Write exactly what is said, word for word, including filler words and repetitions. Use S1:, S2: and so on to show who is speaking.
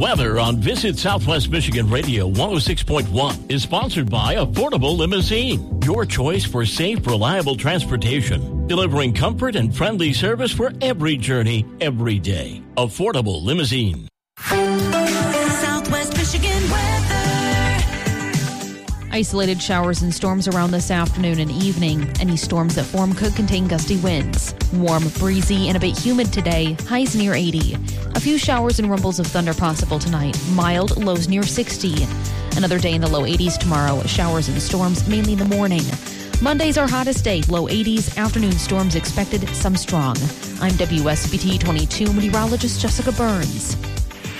S1: Weather on Visit Southwest Michigan Radio one oh six point one is sponsored by Affordable Limousine, your choice for safe, reliable transportation, delivering comfort and friendly service for every journey, every day. Affordable Limousine.
S2: Southwest Michigan weather.
S3: Isolated showers and storms around this afternoon and evening. Any storms that form could contain gusty winds. Warm, breezy, and a bit humid today. Highs near eighty. A few showers and rumbles of thunder possible tonight. Mild, lows near sixty. Another day in the low eighties tomorrow. Showers and storms mainly in the morning. Monday's our hottest day. Low eighties. Afternoon storms expected, some strong. I'm W S B T twenty-two meteorologist Jessica Burns.